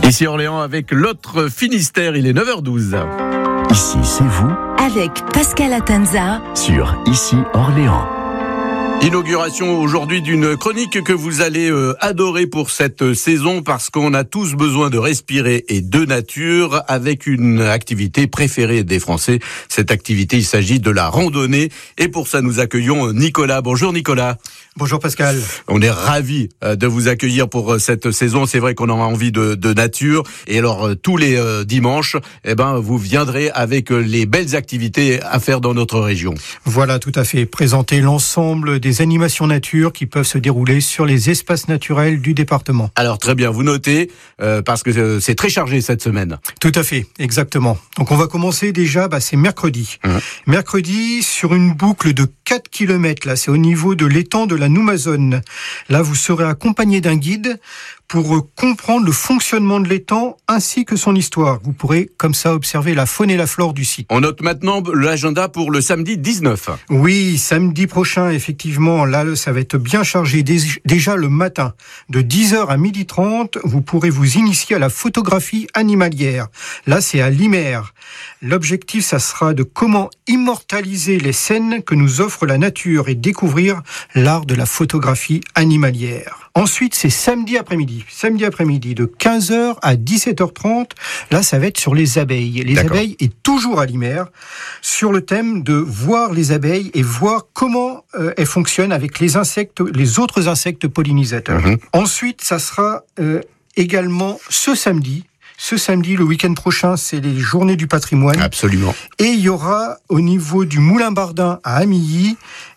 Ici Orléans avec l'autre Finistère, il est 9h12. Ici, c'est vous Avec Pascal Atenza sur Ici Orléans. Inauguration aujourd'hui d'une chronique que vous allez adorer pour cette saison parce qu'on a tous besoin de respirer et de nature avec une activité préférée des Français. Cette activité, il s'agit de la randonnée et pour ça nous accueillons Nicolas. Bonjour Nicolas. Bonjour Pascal. On est ravis de vous accueillir pour cette saison. C'est vrai qu'on a envie de nature et alors tous les dimanches, vous viendrez avec les belles activités à faire dans notre région. Voilà, tout à fait. Présenter l'ensemble des animations nature qui peuvent se dérouler sur les espaces naturels du département. Alors très bien, vous notez parce que c'est très chargé cette semaine. Tout à fait, exactement. Donc on va commencer déjà, c'est mercredi. Mercredi sur une boucle de 4 km, là c'est au niveau de l'étang de la Noumazone. Là vous serez accompagné d'un guide pour comprendre le fonctionnement de l'étang ainsi que son histoire. Vous pourrez comme ça observer la faune et la flore du site. On note maintenant l'agenda pour le samedi 19. Oui, samedi prochain, effectivement, là ça va être bien chargé. Déjà le matin, de 10h à 12h30, vous pourrez vous initier à la photographie animalière. Là c'est à Limaire. L'objectif, ça sera de comment immortaliser les scènes que nous offre la nature et découvrir l'art de la photographie animalière. Ensuite, c'est samedi après-midi de 15h à 17h30. Là, ça va être sur les abeilles. Les abeilles est toujours à Limaire, sur le thème de voir les abeilles et voir comment elles fonctionnent avec les insectes, les autres insectes pollinisateurs. Ensuite, ça sera également ce samedi, le week-end prochain, c'est les Journées du patrimoine. Absolument. Et il y aura au niveau du Moulin Bardin à Amilly,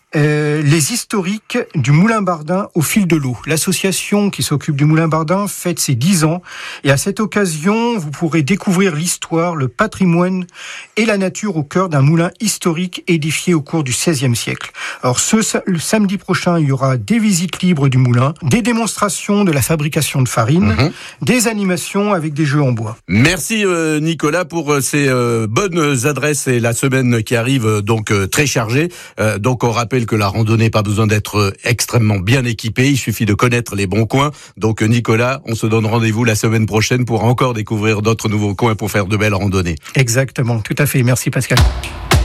les historiques du Moulin Bardin au fil de l'eau. L'association qui s'occupe du Moulin Bardin fête ses 10 ans. Et à cette occasion, vous pourrez découvrir l'histoire, le patrimoine et la nature au cœur d'un moulin historique édifié au cours du XVIe siècle. Alors le samedi prochain, il y aura des visites libres du moulin, des démonstrations de la fabrication de farine, des animations avec des jeux en bois. Merci Nicolas pour ces bonnes adresses et la semaine qui arrive donc très chargée. Donc on rappelle que la randonnée, pas besoin d'être extrêmement bien équipé, il suffit de connaître les bons coins. Donc Nicolas, on se donne rendez-vous la semaine prochaine pour encore découvrir d'autres nouveaux coins pour faire de belles randonnées. Exactement, tout à fait. Merci Pascal.